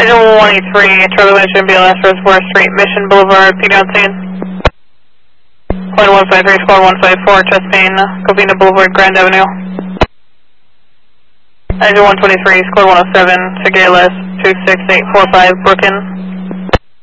Engine 183, Charlie Mission BLS, Reservoir Street, Mission Boulevard, PD on scene. Flight 153, Squad 154, chest pain, Covina Boulevard, Grand Avenue. Engine 123, Squad 107, Check ALS 26845, Brooklyn.